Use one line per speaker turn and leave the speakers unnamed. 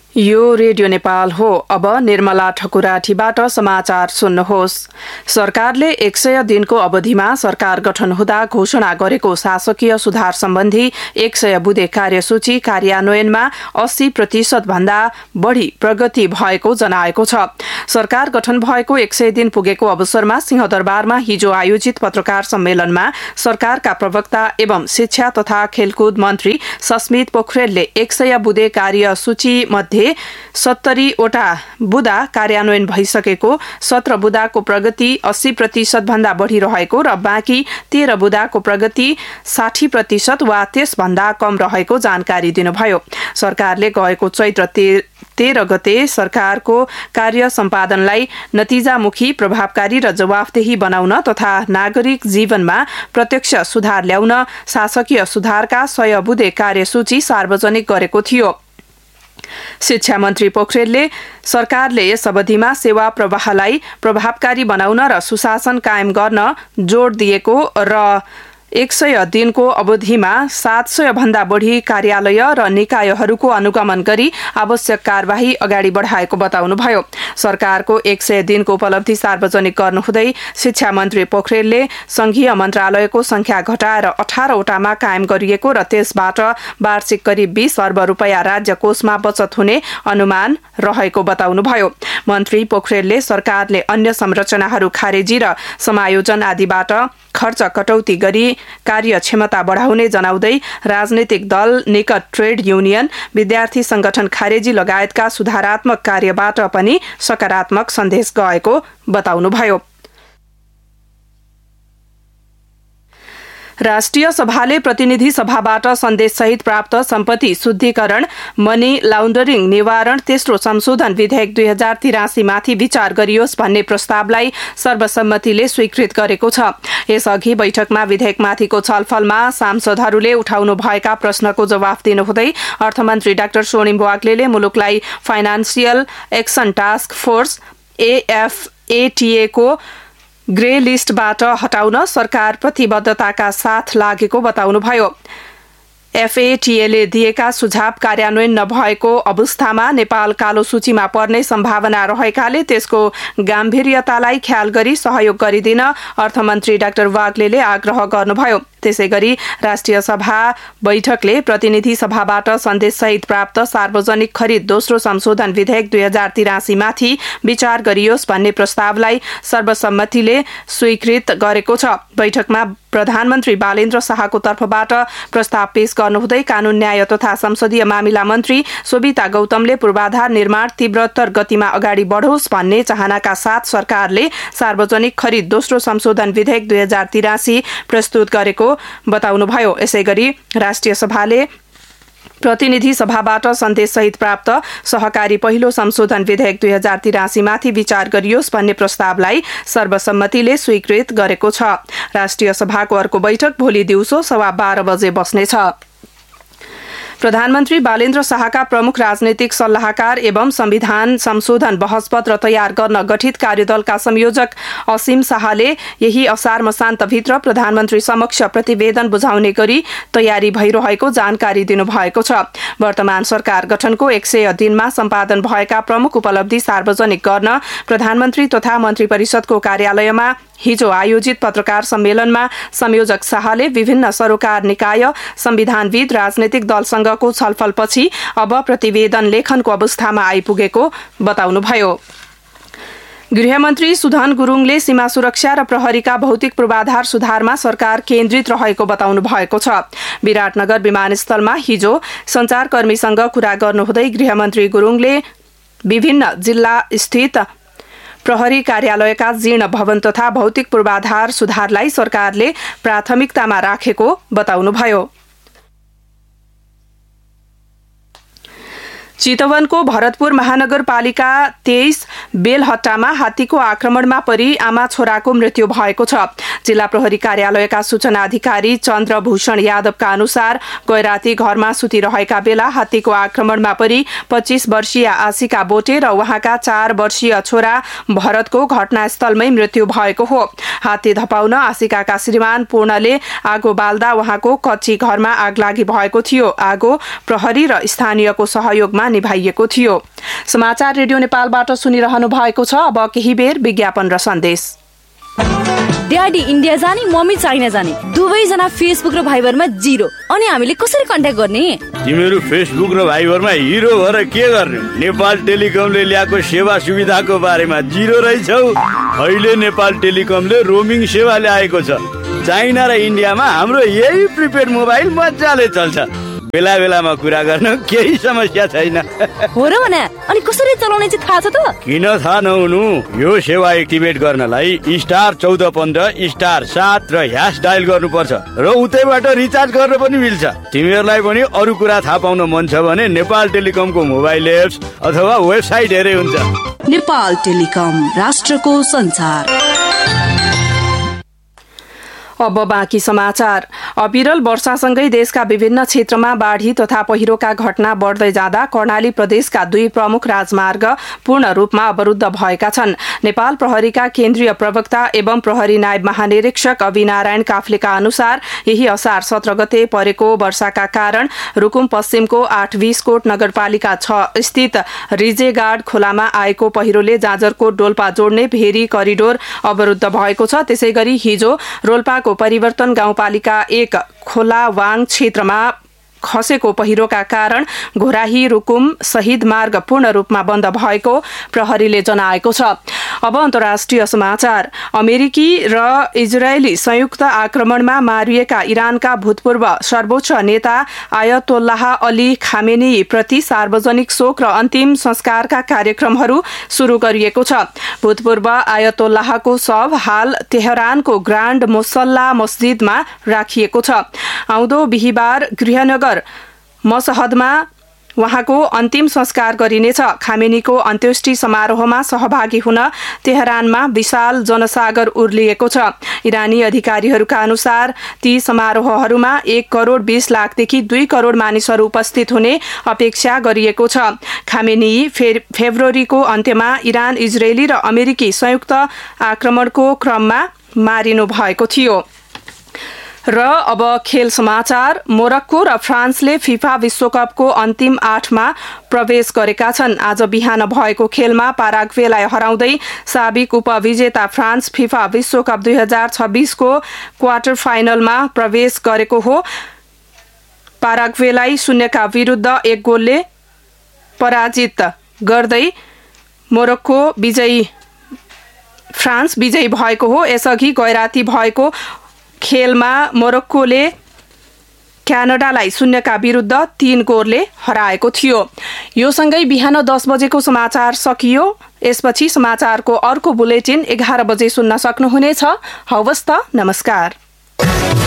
यो रेडियो नेपाल हो। अब निर्मला ठकुराठीबाट समाचार सुन्नुहोस्। सरकारले 100 दिनको अवधिमा सरकार गठन हुँदा घोषणा गरेको शासकीय सुधार सम्बन्धी 100 बुँदे कार्यसूची कार्यान्वयनमा 80% भन्दा बढी प्रगति भएको जनाएको छ। सरकार गठन भएको 100 दिन पुगेको अवसरमा सिंहदरबारमा हिजो आयोजित पत्रकार सम्मेलनमा सरकारका प्रवक्ता एवं शिक्षा तथा खेलकुद मन्त्री सस्मित पोखरेलले 100 बुँदे कार्यसूची मध्ये 70 वटा बुँदा कार्यान्वयन भइसकेको, 17 बुँदाको प्रगति 80% भन्दा बढी रहेको र बाँकी 13 बुँदाको प्रगति 60% वा त्यसभन्दा कम रहेको जानकारी दिनुभयो। सरकारले गएको चैत्र 13 गते सरकारको कार्य सम्पादनलाई नतिजामुखी, प्रभावकारी र जवाफदेही बनाउन तथा नागरिक जीवनमा प्रत्यक्ष सुधार ल्याउन शासकीय सुधारका 100 बुँदे कार्यसूची सार्वजनिक गरेको थियो। शिक्षा मन्त्री पोखरेलले सरकारले यस अवधिमा सेवा प्रवाहलाई प्रभावकारी बनाउन र सुशासन कायम गर्न जोड दिएको र 100 दिनको अवधिमा 700 भन्दा बढी कार्यालय र निकायहरूको अनुगमन गरी आवश्यक कार्यवाही अगाडि बढाएको बताउनुभयो। सरकारको 100 दिनको उपलब्धि सार्वजनिक गर्नुहुँदै शिक्षा मन्त्री पोखरेलले संघीय मन्त्रालयको संख्या घटाएर 18 वटामा कायम गरिएको र त्यसबाट वार्षिक करिब 20 अर्ब रुपैयाँ राज्य कोषमा बचत हुने अनुमान रहेको बताउनुभयो। मन्त्री पोखरेलले सरकारले अन्य संरचनाहरू खारेजी र समायोजन आदिबाट खर्च कटौती गरी कार्यक्षमता बढाउने जनाउँदै राजनीतिक दल, निकट ट्रेड युनियन, विद्यार्थी संगठन खारेजी लगायतका सुधारात्मक कार्यबाट पनि सकारात्मक सन्देश गएको बताउनुभयो। राष्ट्रिय सभाले प्रतिनिधि सभाबाट सन्देशसहित प्राप्त सम्पत्ति शुद्धिकरण, मनी लाउन्डरिङ निवारण तेस्रो संशोधन विधेयक 2083 माथि विचार गरियोस् भन्ने प्रस्तावलाई सर्वसम्मतिले स्वीकृत गरेको छ। यसअघि बैठकमा विधेयकमाथिको छलफलमा सांसदहरूले उठाउनु भएका प्रश्नको जवाफ दिनुहुँदै अर्थमन्त्री doctor सोनिम वाग्लेले मुलुकलाई financial action task force AFATA को ग्रे लिस्टबाट हटाउन सरकार प्रतिबद्धताका साथ लागेको बताउनुभयो। FATAले दिएका सुझाव कार्यान्वयन नभएको अवस्थामा नेपाल कालो सूचीमा पर्ने सम्भावना रहेकाले त्यसको गाम्भीर्यतालाई ख्याल गरी सहयोग गरिदिन अर्थमन्त्री डाक्टर वाग्लेले आग्रह गर्नुभयो। त्यसैगरी राष्ट्रिय सभा बैठकले प्रतिनिधि सभाबाट सन्देशसहित प्राप्त सार्वजनिक खरिद दोस्रो संशोधन विधेयक 2083 माथि विचार गरियोस् भन्ने प्रस्तावलाई सर्वसम्मतिले स्वीकृत गरेको छ। बैठकमा प्रधानमन्त्री बालेन्द्र शाहको तर्फबाट प्रस्ताव पेश गर्नुहुँदै कानून न्याय तथा संसदीय मामिला मन्त्री सोभिता गौतमले पूर्वाधार निर्माण तीव्रतर गतिमा अगाडि बढोस् भन्ने चाहनाका साथ सरकारले सार्वजनिक खरिद दोस्रो संशोधन विधेयक 2083 प्रस्तुत गरेको बताउनुभयो। यसैगरी राष्ट्रिय सभाले प्रतिनिधि सभाबाट सन्देशसहित प्राप्त सहकारी पहिलो संशोधन विधेयक 2083 माथि विचार गरियोस् भन्ने प्रस्तावलाई सर्वसम्मतिले स्वीकृत गरेको छ। राष्ट्रिय सभाको अर्को बैठक भोलि दिउँसो 12:15 बजे बस्नेछ। प्रधानमन्त्री बालेन्द्र शाहका प्रमुख राजनीतिक सल्लाहकार एवं संविधान संशोधन बहसपत्र तयार गर्न गठित कार्यदलका संयोजक असीम शाहले यही असार मसान्तभित्र प्रधानमन्त्री समक्ष प्रतिवेदन बुझाउने गरी तयारी भइरहेको जानकारी दिनुभएको छ। वर्तमान सरकार गठनको 100 दिनमा सम्पादन भएका प्रमुख उपलब्धि सार्वजनिक गर्न प्रधानमन्त्री तथा मन्त्री परिषदको कार्यालयमा हिजो आयोजित पत्रकार सम्मेलनमा संयोजक शाहले विभिन्न सरोकार निकाय, संविधानविद, राजनैतिक दलसँगको छलफलपछि अब प्रतिवेदन लेखनको अवस्थामा आइपुगेको बताउनुभयो। गृहमन्त्री सुधन गुरुङले सीमा सुरक्षा र प्रहरीका भौतिक पूर्वाधार सुधारमा सरकार केन्द्रित रहेको बताउनु भएको छ। विराटनगर विमानस्थलमा हिजो सञ्चारकर्मीसँग कुरा गर्नुहुँदै गृहमन्त्री गुरुङले विभिन्न जिल्ला स्थित प्रहरी कार्यालयका जीर्ण भवन तथा भौतिक पूर्वाधार सुधारलाई सरकारले प्राथमिकतामा राखेको बताउनुभयो। चितवनको भरतपुर महानगरपालिका 23 बेलहट्टामा हात्तीको आक्रमणमा परि आमा छोराको मृत्यु भएको छ। जिल्ला प्रहरी कार्यालयका सूचना अधिकारी चन्द्रभूषण यादवका अनुसार गैराती घरमा सुतिरहेका बेला हात्तीको आक्रमणमा परि 25 वर्षीय आशिका बोटे र उहाँका 4 वर्षीय छोरा भरतको घटनास्थलमै मृत्यु भएको हो। हात्ती धपाउन आशिकाका श्रीमान पूर्णले आगो बाल्दा उहाँको कच्ची घरमा आगलागी भएको थियो। आगो प्रहरी र स्थानीयको सहयोगमा निभाइएको थियो। समाचार रेडियो नेपालबाट सुनिरहनु भएको छ। अब केही बेर विज्ञापन र सन्देश।
ड्याडी इन्डिया जाने, मम्मी चाइना जाने, दुवैजना फेसबुक र भाइबरमा 0। अनि हामीले कसरी कन्ट्याक्ट गर्ने?
तिमीहरू फेसबुक र भाइबरमा हिरो भएर के गर्ने? नेपाल टेलिकमले ल्याएको सेवा सुविधाको बारेमा 0 रहेछौ। अहिले नेपाल टेलिकमले रोमिङ सेवा ल्याएको छ। चाइना र इन्डियामा हाम्रो यही प्रिपेड मोबाइल मजाले चल्छ। बेला बेलामा कुरा गर्न केही समस्या छैन।
हो र भने अनि कसरी चलाउने चाहिँ थाहा छ त?
किन थाहा नहुनु? यो सेवा एक्टिभेट गर्नलाई *1415 *7 र # डायल गर्नुपर्छ र उतैबाट रिचार्ज गर्न पनि मिल्छ। तिमीहरूलाई पनि अरू कुरा थाहा पाउन मन छ भने नेपाल टेलिकमको मोबाइल एप्स अथवा वेबसाइट हेरे हुन्छ।
नेपाल टेलिकम, राष्ट्रको संचार।
अब बाँकी समाचार। अविरल वर्षासँगै देशका विभिन्न क्षेत्रमा बाढ़ी तथा पहिरोका घटना बढ्दै जाँदा कर्णाली प्रदेशका 2 प्रमुख राजमार्ग पूर्ण रूपमा अवरुद्ध भएका छन्। नेपाल प्रहरीका केन्द्रीय प्रवक्ता एवं प्रहरी नायब महानिरीक्षक अविनारायण काफ्लेका अनुसार यही असार 17 गते परेको वर्षाका कारण रुकुम पश्चिमको 820 कोट नगरपालिका 6 स्थित रिजेगाड खोलामा आएको पहिरोले जाजरकोट डोल्पा जोड्ने भेरी करिडोर अवरुद्ध भएको छ। त्यसैगरी हिजो रोल्पाको परिवर्तन गाउँपालिका 1 खोलावाङ क्षेत्रमा खसेको पहिरोका कारण घोराही रुकुम शहीद मार्ग पूर्ण रूपमा बन्द भएको प्रहरीले जनाएको छ। अब अन्तर्राष्ट्रिय समाचार। अमेरिकी र इजरायली संयुक्त आक्रमणमा मारिएका इरानका भूतपूर्व सर्वोच्च नेता आयतोल्लाह अली खामेनी प्रति सार्वजनिक शोक र अन्तिम संस्कारका कार्यक्रमहरू सुरु गरिएको छ। भूतपूर्व आयतोल्लाहको शव हाल तेहरानको ग्रान्ड मुसल्ला मस्जिदमा राखिएको छ। आउँदो बिहीबार गृहनगर मसहदमा उहाँको अन्तिम संस्कार गरिनेछ। खामेनीको अन्त्येष्टि समारोहमा सहभागी हुन तेहरानमा विशाल जनसागर उर्लिएको छ। इरानी अधिकारीहरूका अनुसार ती समारोहहरूमा 1 करोड 20 लाखदेखि 2 करोड मानिसहरू उपस्थित हुने अपेक्षा गरिएको छ। खामेनी फेब्रुअरीको अन्त्यमा इरान, इजरायली र अमेरिकी संयुक्त आक्रमणको क्रममा मारिनु भएको थियो। र अब खेल समाचार। मोरक्को र फ्रान्सले फिफा विश्वकपको अन्तिम 8मा प्रवेश गरेका छन्। आज बिहान भएको खेलमा पाराग्वेलाई हराउँदै साबिक उपविजेता फ्रान्स फिफा विश्वकप 2026 को क्वार्टर फाइनलमा प्रवेश गरेको हो। पाराग्वेलाई 0 विरुद्ध 1 गोलले पराजित गर्दै मोरक्को फ्रान्स विजयी भएको हो। यसअघि गैराती भएको खेलमा मोरक्कोले क्यानाडालाई 0 विरुद्ध 3 गोलले हराएको थियो। यो सँगै बिहान 10 बजेको समाचार सकियो। यसपछि समाचारको अर्को बुलेटिन 11 बजे सुन्न सक्नुहुनेछ। हवस् त, नमस्कार।